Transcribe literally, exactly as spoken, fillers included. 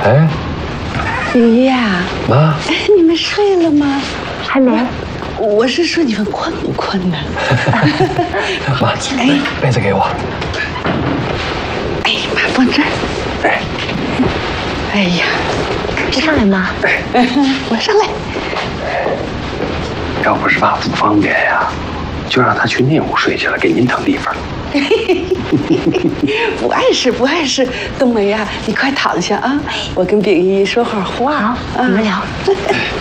哎， 林姨呀， 妈， 哎，你们睡了吗？ 还没。 我是说你们困不困呢？ 妈，哎，被子给我。 哎，妈放这儿。 哎， 哎呀， 上来妈。 我上来。 要不是怕不方便呀，就让他去那屋睡去了，给您腾地方。 不碍事，不碍事。冬梅呀，你快躺下啊，我跟秉义说会儿话。 好，你们聊。